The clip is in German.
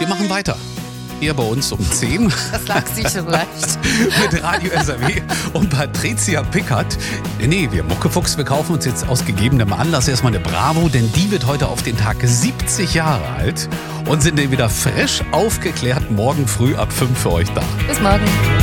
Wir machen weiter. Hier bei uns um 10. Das lag sich schon leicht. Mit Radio SAW und Patricia Pickert. Nee, wir Muckefuchs, wir kaufen uns jetzt aus gegebenem Anlass erstmal eine Bravo, denn die wird heute auf den Tag 70 Jahre alt und sind dann wieder frisch aufgeklärt morgen früh ab 5 für euch da. Bis morgen.